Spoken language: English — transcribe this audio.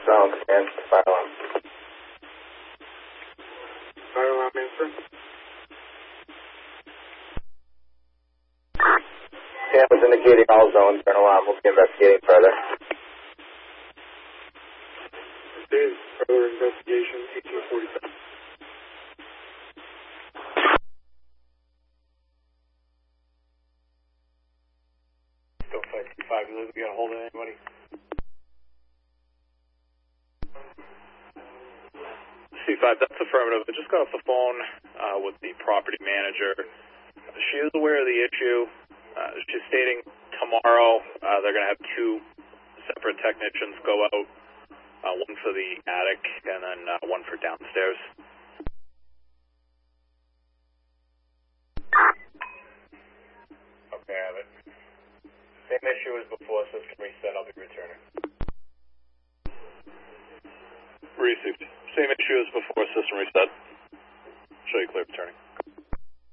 Sound command, fire alarm. Fire alarm answer. Cameras indicating all zones, turn alarm, we'll be investigating further. This is further investigation, 1847. Still 5, you got a hold of anybody? C5, that's affirmative. I just got off the phone with the property manager. She is aware of the issue. She's stating tomorrow they're going to have 2 separate technicians go out, one for the attic and then one for downstairs. Okay, I have it. Same issue as before, system reset, I'll be returning. Received. Same issue as before, system reset. Show you clear returning.